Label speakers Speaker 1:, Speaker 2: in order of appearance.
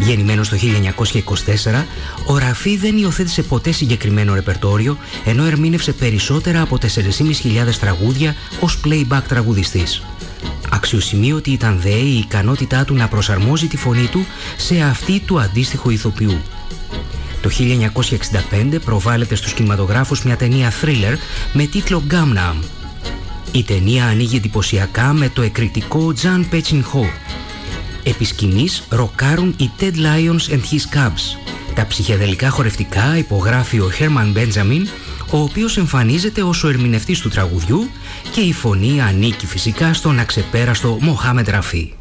Speaker 1: Γεννημένος το 1924, ο Ραφί δεν υιοθέτησε ποτέ συγκεκριμένο ρεπερτόριο, ενώ ερμήνευσε περισσότερα από 4.500 τραγούδια ως playback τραγουδιστής. Αξιοσημείωτη ήταν δε η ικανότητά του να προσαρμόζει τη φωνή του σε αυτή του αντίστοιχου ηθοποιού. Το 1965 προβάλλεται στους κινηματογράφους μια ταινία thriller με τίτλο Gangnam. Η ταινία ανοίγει εντυπωσιακά με το εκρηκτικό Jan Pechin-ho. Επί σκηνής ροκάρουν οι Ted Lyons and His Cubs. Τα ψυχεδελικά χορευτικά υπογράφει ο Herman Benjamin, ο οποίος εμφανίζεται ως ο ερμηνευτής του τραγουδιού, και η φωνή ανήκει φυσικά στον αξεπέραστο Mohamed Rafi.